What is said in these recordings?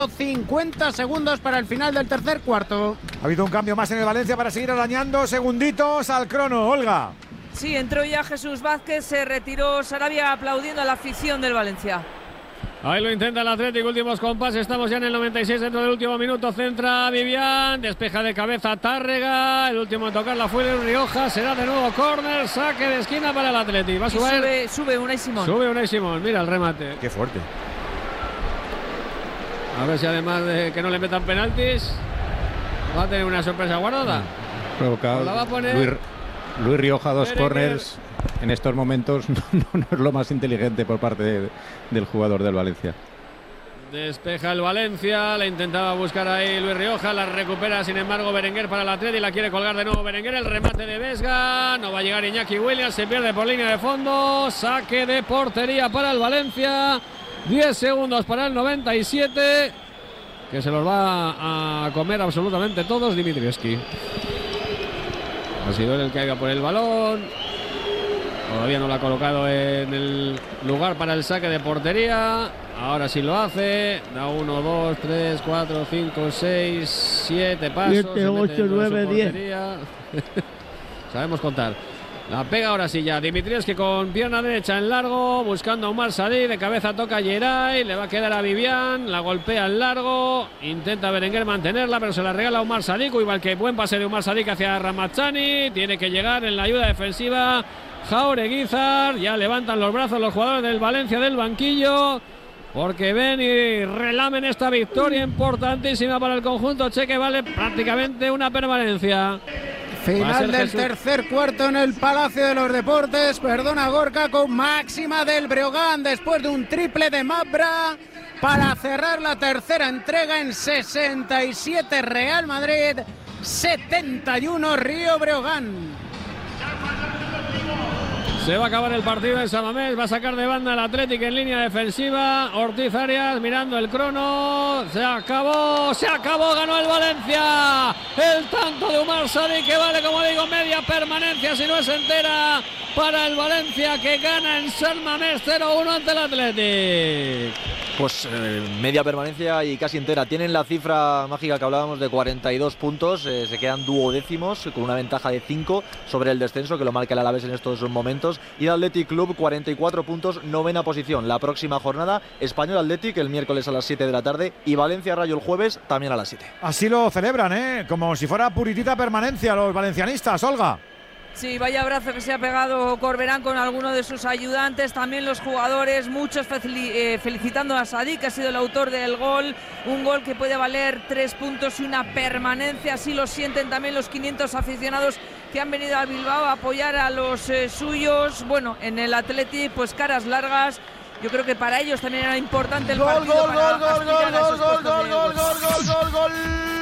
50 segundos para el final del tercer cuarto. Ha habido un cambio más en el Valencia para seguir arañando segunditos al crono. Olga. Sí, entró ya Jesús Vázquez, se retiró Sarabia aplaudiendo a la afición del Valencia. Ahí lo intenta el Atlético, últimos compases, estamos ya en el 96 dentro del último minuto, centra Vivian, despeja de cabeza Tárrega, el último en tocarla fue Luis Rioja, será de nuevo córner, saque de esquina para el Atlético. Va a subir. Sube Unai Simón. Sube Unai Simón, mira el remate. Qué fuerte. A ver si además de que no le metan penaltis, va a tener una sorpresa guardada. Provocado. La va a poner Luis Rioja, dos Berenguer. corners. En estos momentos no es lo más inteligente por parte del jugador del Valencia. Despeja el Valencia, la intentaba buscar ahí Luis Rioja, la recupera sin embargo Berenguer para el Atleti, la quiere colgar de nuevo Berenguer, el remate de Vesga, no va a llegar Iñaki Williams, se pierde por línea de fondo, saque de portería para el Valencia, 10 segundos para el 97, que se los va a comer absolutamente todos Dimitrievski. Ha sido él el que ha ido por el balón. Todavía no lo ha colocado en el lugar para el saque de portería. Ahora sí lo hace. Da 1, 2, 3, 4, 5, 6, 7 pasos. 7, 8, 9, 10. Sabemos contar. La pega ahora sí ya. Dimitrievski con pierna derecha en largo. Buscando a Umar Sadik. De cabeza toca a Geray. Le va a quedar a Vivian. La golpea en largo. Intenta Berenguer mantenerla, pero se la regala a Umar Sadik. Igual que buen pase de Umar Sadik hacia Ramazani. Tiene que llegar en la ayuda defensiva Jaureguizar. Ya levantan los brazos los jugadores del Valencia del banquillo, porque ven y relamen esta victoria importantísima para el conjunto cheque. Vale prácticamente una permanencia. Final del tercer cuarto en el Palacio de los Deportes. Perdona Gorka, con máxima del Breogán después de un triple de Mabra para cerrar la tercera entrega en 67 Real Madrid, 71 Río Breogán. Se va a acabar el partido en San Mamés, va a sacar de banda el Atlético en línea defensiva. Ortiz Arias mirando el crono. Se acabó, ganó el Valencia. El tanto de Umar Sadik, que vale, como digo, media permanencia, si no es entera, para el Valencia, que gana en San Mamés 0-1 ante el Atlético. Pues media permanencia y casi entera. Tienen la cifra mágica que hablábamos de 42 puntos. Se quedan duodécimos con una ventaja de 5 sobre el descenso, que lo marca el Alavés en estos momentos. Y el Athletic Club 44 puntos, novena posición. La próxima jornada, Español Athletic el miércoles a las 7 de la tarde y Valencia Rayo el jueves también a las 7. Así lo celebran, como si fuera puritita permanencia los valencianistas, Olga. Sí, vaya abrazo que se ha pegado Corberán con alguno de sus ayudantes, también los jugadores, muchos felicitando a Sadik, que ha sido el autor del gol, un gol que puede valer 3 puntos y una permanencia. Así lo sienten también los 500 aficionados que han venido a Bilbao a apoyar a los suyos. Bueno, en el Athletic, pues caras largas. Yo creo que para ellos también era importante el partido. Gol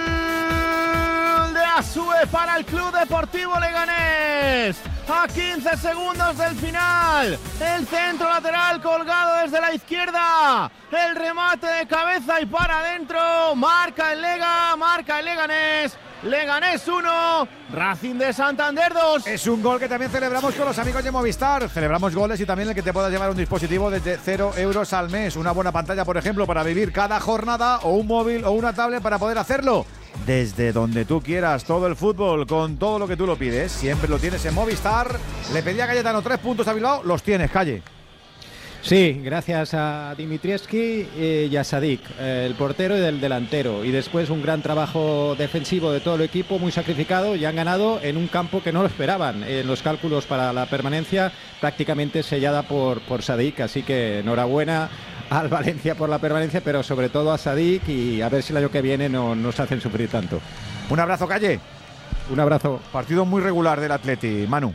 de Asue para el Club Deportivo Leganés. A 15 segundos del final, el centro lateral colgado desde la izquierda, el remate de cabeza y para adentro, marca el Leganés. Leganés 1, Racing de Santander 2. Es un gol que también celebramos con los amigos de Movistar. Celebramos goles y también el que te puedas llevar un dispositivo desde 0 euros al mes. Una buena pantalla, por ejemplo, para vivir cada jornada, o un móvil o una tablet para poder hacerlo desde donde tú quieras. Todo el fútbol con todo lo que tú lo pides, siempre lo tienes en Movistar. Le pedía a Cayetano 3 puntos a Bilbao, los tienes, Calle. Sí, gracias a Dimitrievski y a Sadik, el portero y del delantero. Y después un gran trabajo defensivo de todo el equipo, muy sacrificado, y han ganado en un campo que no lo esperaban. En los cálculos para la permanencia prácticamente sellada por Sadik, así que enhorabuena al Valencia por la permanencia, pero sobre todo a Sadik, y a ver si el año que viene no nos hacen sufrir tanto. Un abrazo, Calle. Un abrazo. Partido muy regular del Atleti, Manu.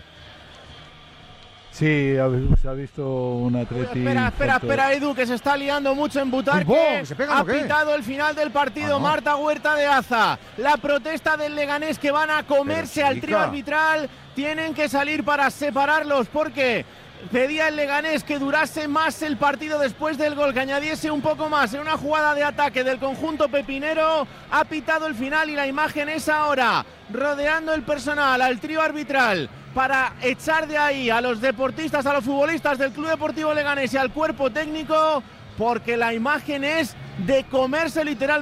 Sí, se ha visto un Atleti. Espera, Edu, que se está liando mucho en Butarque. Ha pitado el final del partido. Marta Huerta de Aza. La protesta del Leganés, que van a comerse al trío arbitral. Tienen que salir para separarlos, porque pedía el Leganés que durase más el partido después del gol, que añadiese un poco más en una jugada de ataque del conjunto pepinero. Ha pitado el final y la imagen es ahora, rodeando el personal, al trío arbitral, para echar de ahí a los deportistas, a los futbolistas del Club Deportivo Leganés y al cuerpo técnico, porque la imagen es de comerse literalmente